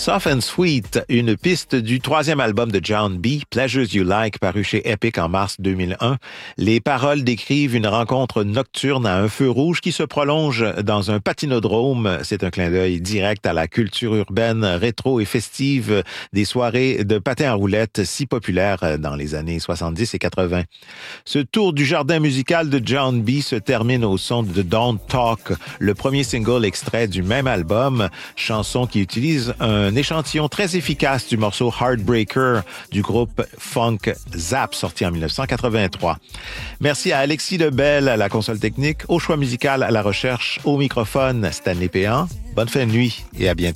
Soft and Sweet, une piste du troisième album de John B., Pleasures You Like, paru chez Epic en mars 2001. Les paroles décrivent une rencontre nocturne à un feu rouge qui se prolonge dans un patinodrome. C'est un clin d'œil direct à la culture urbaine, rétro et festive des soirées de patins à roulettes si populaires dans les années 70 et 80. Ce tour du jardin musical de John B. se termine au son de Don't Talk, le premier single extrait du même album, chanson qui utilise un échantillon très efficace du morceau Heartbreaker du groupe funk Zap, sorti en 1983. Merci à Alexis Lebel à la console technique, au choix musical, à la recherche, au microphone, Stanley Péan. Bonne fin de nuit et à bientôt.